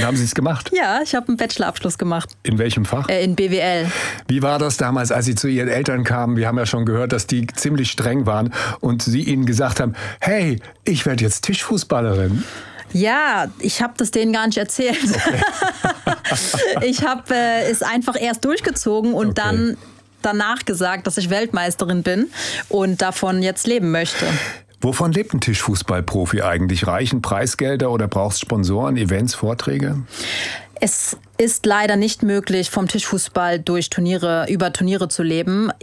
Und haben Sie es gemacht? Ja, ich habe einen Bachelorabschluss gemacht. In welchem Fach? In BWL. Wie war das damals, als Sie zu Ihren Eltern kamen? Wir haben ja schon gehört, dass die ziemlich streng waren und Sie ihnen gesagt haben, hey, ich werde jetzt Tischfußballerin. Ja, ich habe das denen gar nicht erzählt. Okay. Ich habe es einfach erst durchgezogen und dann danach gesagt, dass ich Weltmeisterin bin und davon jetzt leben möchte. Wovon lebt ein Tischfußballprofi eigentlich? Reichen Preisgelder oder brauchst Sponsoren, Events, Vorträge? Es ist leider nicht möglich, vom Tischfußball über Turniere zu leben.